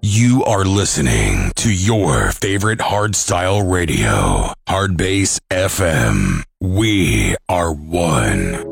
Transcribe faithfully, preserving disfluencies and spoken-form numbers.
You are listening to your favorite hardstyle radio, Hardbase F M. We are one.